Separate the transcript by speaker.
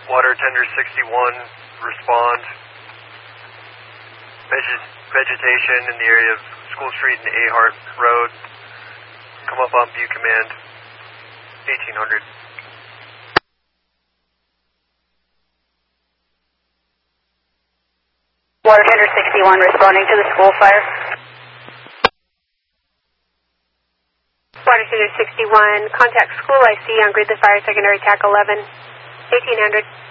Speaker 1: Water Tender 61, respond. Vegetation in the area of School Street and Ahart Road. Come up on View Command, 1800.
Speaker 2: Water Tender 61 responding to the school fire.
Speaker 3: Water Tender 61, contact School IC on Grid the Fire, secondary TAC 11, 1800.